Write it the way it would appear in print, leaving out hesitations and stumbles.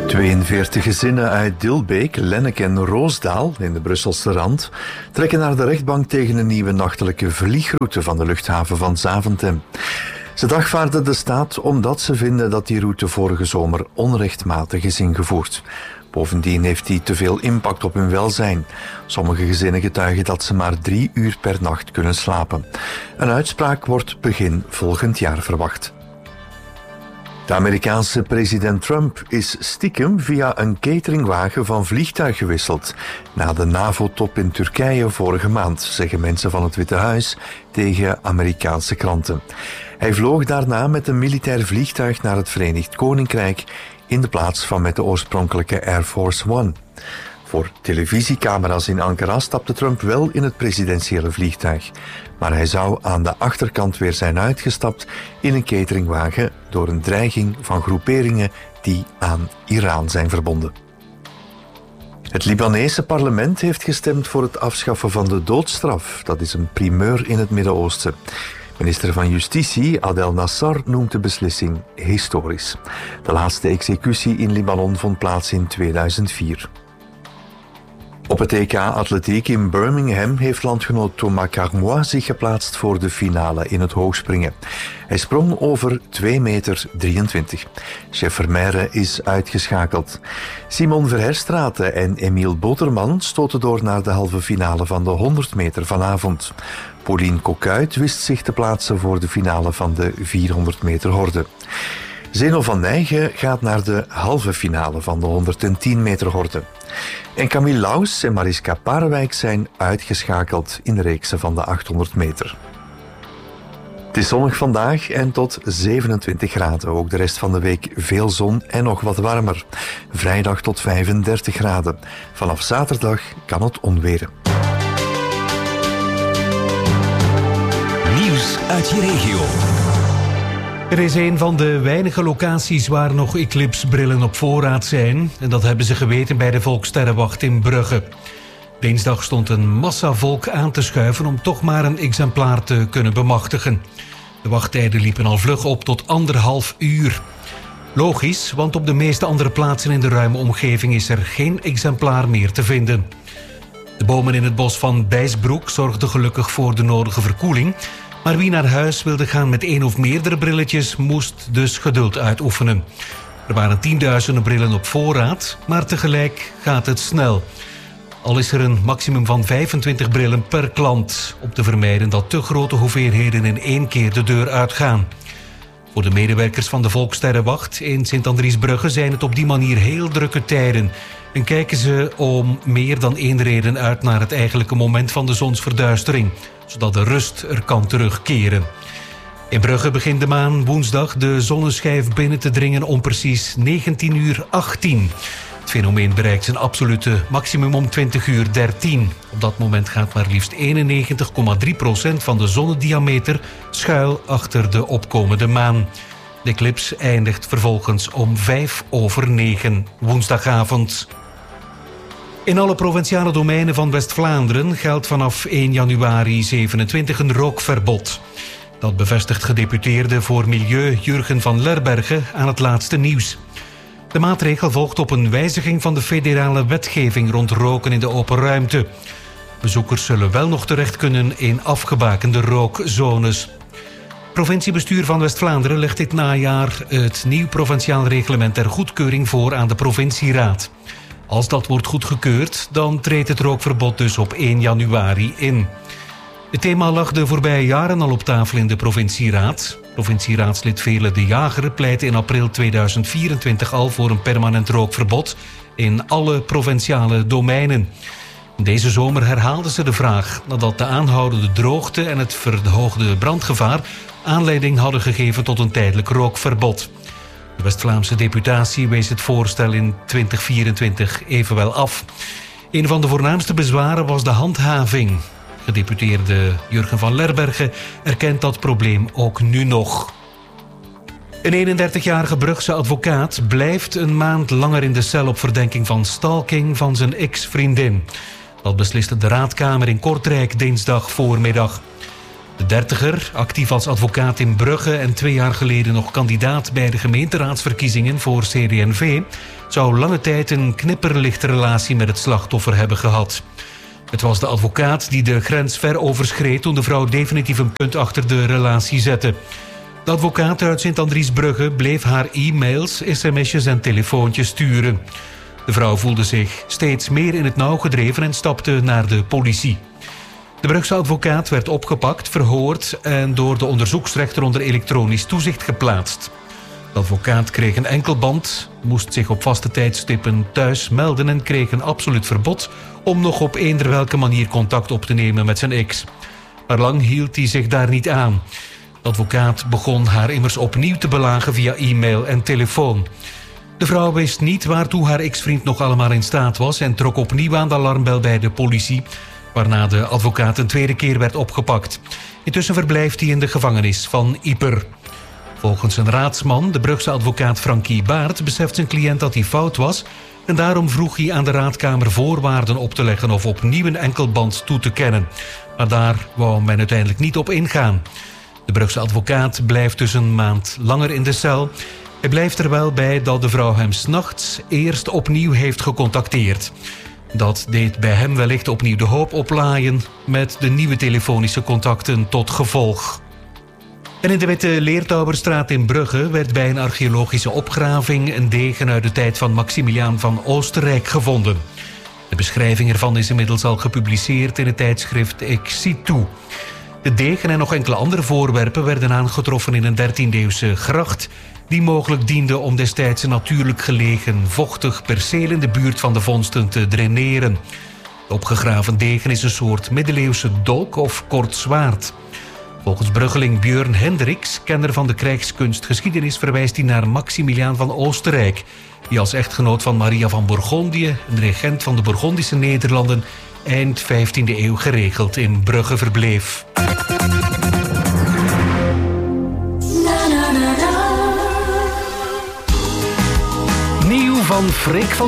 42 gezinnen uit Dilbeek, Lennek en Roosdaal in de Brusselse Rand trekken naar de rechtbank tegen een nieuwe nachtelijke vliegroute van de luchthaven van Zaventem. Ze dagvaarden de staat omdat ze vinden dat die route vorige zomer onrechtmatig is ingevoerd. Bovendien heeft die te veel impact op hun welzijn. Sommige gezinnen getuigen dat ze maar 3 uur per nacht kunnen slapen. Een uitspraak wordt begin volgend jaar verwacht. De Amerikaanse president Trump is stiekem via een cateringwagen van vliegtuig gewisseld. Na de NAVO-top in Turkije vorige maand, zeggen mensen van het Witte Huis tegen Amerikaanse kranten. Hij vloog daarna met een militair vliegtuig naar het Verenigd Koninkrijk in de plaats van met de oorspronkelijke Air Force One. Voor televisiecamera's in Ankara stapte Trump wel in het presidentiële vliegtuig. Maar hij zou aan de achterkant weer zijn uitgestapt in een cateringwagen door een dreiging van groeperingen die aan Iran zijn verbonden. Het Libanese parlement heeft gestemd voor het afschaffen van de doodstraf. Dat is een primeur in het Midden-Oosten. Minister van Justitie Adel Nassar noemt de beslissing historisch. De laatste executie in Libanon vond plaats in 2004. Op het EK Atletiek in Birmingham heeft landgenoot Thomas Carmois zich geplaatst voor de finale in het hoogspringen. Hij sprong over 2,23 meter. Chef Vermeire is uitgeschakeld. Simon Verherstraete en Emiel Boterman stoten door naar de halve finale van de 100 meter vanavond. Pauline Coquuit wist zich te plaatsen voor de finale van de 400 meter horde. Zeno van Nijgen gaat naar de halve finale van de 110 meter horde. En Camille Laus en Mariska Parewijk zijn uitgeschakeld in de reeksen van de 800 meter. Het is zonnig vandaag en tot 27 graden. Ook de rest van de week veel zon en nog wat warmer. Vrijdag tot 35 graden. Vanaf zaterdag kan het onweren. Nieuws uit je regio. Er is een van de weinige locaties waar nog Eclipse-brillen op voorraad zijn. En dat hebben ze geweten bij de Volkssterrenwacht in Brugge. Dinsdag stond een massa volk aan te schuiven om toch maar een exemplaar te kunnen bemachtigen. De wachttijden liepen al vlug op tot 1,5 uur. Logisch, want op de meeste andere plaatsen in de ruime omgeving is er geen exemplaar meer te vinden. De bomen in het bos van Bijsbroek zorgden gelukkig voor de nodige verkoeling. Maar wie naar huis wilde gaan met 1 of meerdere brilletjes moest dus geduld uitoefenen. Er waren tienduizenden brillen op voorraad, maar tegelijk gaat het snel. Al is er een maximum van 25 brillen per klant, om te vermijden dat te grote hoeveelheden in 1 keer de deur uitgaan. Voor de medewerkers van de Volkssterrenwacht in Sint-Andriesbrugge zijn het op die manier heel drukke tijden. En kijken ze om meer dan 1 reden uit naar het eigenlijke moment van de zonsverduistering, zodat de rust er kan terugkeren. In Brugge begint de maan woensdag de zonneschijf binnen te dringen om precies 19:18 uur. Het fenomeen bereikt zijn absolute maximum om 20:13 uur. Op dat moment gaat maar liefst 91,3% van de zonnediameter schuil achter de opkomende maan. De eclipse eindigt vervolgens om 9:05 woensdagavond. In alle provinciale domeinen van West-Vlaanderen geldt vanaf 1 januari 27 een rookverbod. Dat bevestigt gedeputeerde voor Milieu Jurgen van Lerberghe aan het laatste nieuws. De maatregel volgt op een wijziging van de federale wetgeving rond roken in de open ruimte. Bezoekers zullen wel nog terecht kunnen in afgebakende rookzones. Het provinciebestuur van West-Vlaanderen legt dit najaar het nieuw provinciaal reglement ter goedkeuring voor aan de provincieraad. Als dat wordt goedgekeurd, dan treedt het rookverbod dus op 1 januari in. Het thema lag de voorbije jaren al op tafel in de provincieraad. Provincieraadslid Vele de Jager pleitte in april 2024 al voor een permanent rookverbod in alle provinciale domeinen. Deze zomer herhaalden ze de vraag nadat de aanhoudende droogte en het verhoogde brandgevaar aanleiding hadden gegeven tot een tijdelijk rookverbod. De West-Vlaamse deputatie wees het voorstel in 2024 evenwel af. Een van de voornaamste bezwaren was de handhaving. Gedeputeerde Jurgen van Lerberghe erkent dat probleem ook nu nog. Een 31-jarige Brugse advocaat blijft een maand langer in de cel op verdenking van stalking van zijn ex-vriendin. Dat besliste de raadkamer in Kortrijk dinsdag voormiddag. De dertiger, actief als advocaat in Brugge en 2 jaar geleden nog kandidaat bij de gemeenteraadsverkiezingen voor CD&V, zou lange tijd een knipperlichte relatie met het slachtoffer hebben gehad. Het was de advocaat die de grens ver overschreed toen de vrouw definitief een punt achter de relatie zette. De advocaat uit Sint-Andries-Brugge bleef haar e-mails, sms'jes en telefoontjes sturen. De vrouw voelde zich steeds meer in het nauw gedreven en stapte naar de politie. De Brugse advocaat werd opgepakt, verhoord en door de onderzoeksrechter onder elektronisch toezicht geplaatst. De advocaat kreeg een enkelband, moest zich op vaste tijdstippen thuis melden en kreeg een absoluut verbod om nog op eender welke manier contact op te nemen met zijn ex. Maar lang hield hij zich daar niet aan. De advocaat begon haar immers opnieuw te belagen via e-mail en telefoon. De vrouw wist niet waartoe haar ex-vriend nog allemaal in staat was en trok opnieuw aan de alarmbel bij de politie, waarna de advocaat een tweede keer werd opgepakt. Intussen verblijft hij in de gevangenis van Ieper. Volgens een raadsman, de Brugse advocaat Frankie Baert, beseft zijn cliënt dat hij fout was en daarom vroeg hij aan de raadkamer voorwaarden op te leggen of opnieuw een enkelband toe te kennen. Maar daar wou men uiteindelijk niet op ingaan. De Brugse advocaat blijft dus een maand langer in de cel. Hij blijft er wel bij dat de vrouw hem 's nachts eerst opnieuw heeft gecontacteerd. Dat deed bij hem wellicht opnieuw de hoop oplaaien, met de nieuwe telefonische contacten tot gevolg. En in de Witte Leertouwerstraat in Brugge werd bij een archeologische opgraving een degen uit de tijd van Maximiliaan van Oostenrijk gevonden. De beschrijving ervan is inmiddels al gepubliceerd in het tijdschrift Exitu. De degen en nog enkele andere voorwerpen werden aangetroffen in een 13e-eeuwse gracht, die mogelijk diende om destijds een natuurlijk gelegen vochtig perceel in de buurt van de vondsten te draineren. De opgegraven degen is een soort middeleeuwse dolk of kort zwaard. Volgens bruggeling Björn Hendricks, kenner van de krijgskunstgeschiedenis, verwijst hij naar Maximiliaan van Oostenrijk, die als echtgenoot van Maria van Bourgondië, een regent van de Bourgondische Nederlanden, eind 15e eeuw geregeld in Brugge verbleef. Nieuw van Freek van